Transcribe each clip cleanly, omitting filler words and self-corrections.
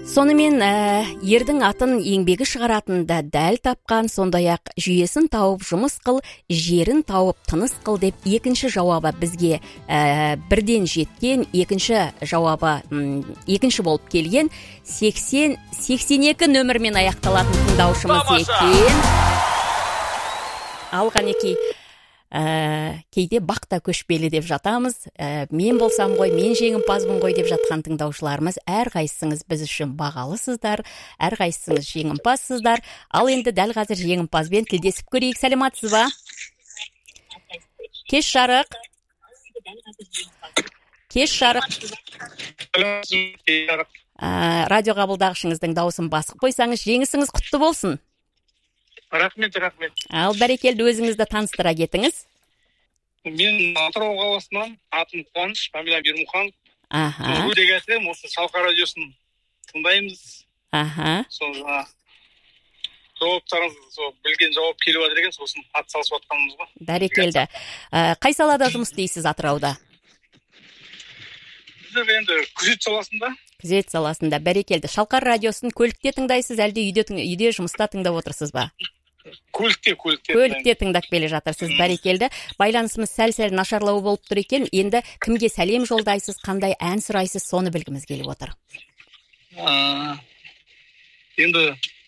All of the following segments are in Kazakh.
Сонымен ердің атын еңбегі шығаратында дәл тапқан, сондай-ақ жүйесін тауып жұмыс қыл, жерін тауып тыныс қыл деп екінші жауабы бізге бірден жеткен, екінші жауабы екінші болып келген 80-82 нөмірмен аяқталатын тыңдаушымыз екен. Ал Қанеки, кейде бақта көшпелі деп жатамыз. Мен болсам ғой, мен жеңімпазбын ғой деп жатқан тыңдаушыларымыз, әрқайсыңыз біз үшін бағалысыздар, әрқайсыңыз жеңімпазсыздар. Ал енді дәл қазір жеңімпазбен тілдесіп көрейік. Сәлематсыз ба? Кеш жарық. Радио қабылдағышыңыздың дауысын басып қойсаңыз, жеңісіңіз құтты болсын. Рахмет. Ал бәрекелді, өзіңізді таныстыра кетіңіз. Мен Атырау қаласынан, атым Қуаныш, фамилиям Ермұхан. Өтек әсірем, осы Шалқар радиосын тыңдаймыз. Сол жауаптарыңыз, білген жауап келіп жатыр екен, сосын ат салысып жатқанымыз ғой. Бәрекелді. Қай салада жұмыс істейсіз Атырауда? Біздер енді күзет саласында. Күзет саласында, бәрекелді. Шалқар радиосын көлікте тыңдайсыз, әлде үйде жұмыста тыңдап отырсыз ба? Көлікте тыңдап келе жатырсыз, бәрекелді. Байланысымыз сәл-сәл нашарлау болып тұр екен. Енді кімге сәлем жолдайсыз, қандай ән сұрайсыз, соны білгіміз келіп отыр. Енді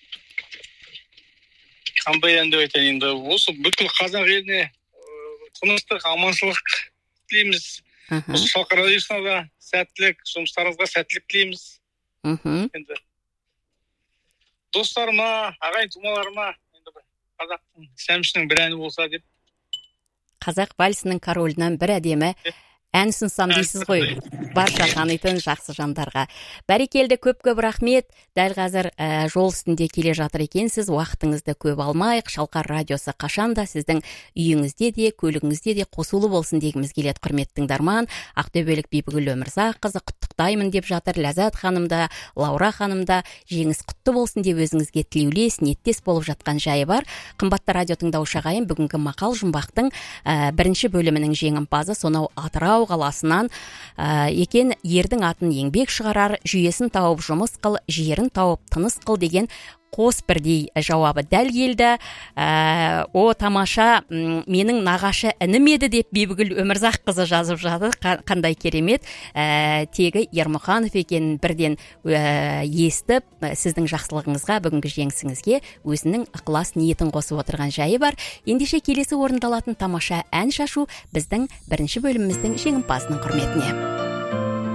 қандай ән деп айтайын, енді осы бүткіл қазақ еліне тыныштық, аманшылық тілейміз. Осы Шалқар радиосына да сәттілік, жұмыстарыңызға сәттілік тілейміз. Енді достарыма, ағайын тумаларыма қазақтың сәмшінің бір әні болса деп. Қазақ вальсінің королінен бір әдемі ән ұсынсам дейсіз ғой, барша танитын жақсы жандарға. Бәрекелді, көп рахмет. Дәл қазір жол үстінде келе жатыр екенсіз, уақытыңызды көп алмайық. Шалқар радиосы қашанда сіздің үйіңізде де, көлігіңізде де қосулы болсын дегіміз келеді, құрметті тыңдарман. Ақтөбелік Бибігүл Өмірзаққызы құттықтаймын деп жатыр. Ләззат ханым да, Лаура ханым да жеңіс құтты болсын деп өзіңізге тілеулес, ниеттес болып жатқан жайы бар. Қымбатты радио тыңдаушы ағайын, бүгінгі мақал жұмбақтың бірінші бөлімінің жеңімпазы сонау Атырау қаласынан екен. Ердің атын еңбек шығарар, жүйесін тауып жұмыс қыл, жерін тауып тыныс қыл деген қос бірдей жауабы дәл келді. О, тамаша, менің нағашы інім еді деп Бибігүл Өмірзаққызы жазып жатыр. Қандай керемет. Тегі Ермұханов екен, бірден естіп, сіздің жақсылығыңызға, бүгінгі жеңісіңізге өзінің ықылас ниетін қосып отырған жайы бар. Ендеше келесі орындалатын тамаша ән шашу біздің бірінші бөліміміздің жеңімпазының құрметіне.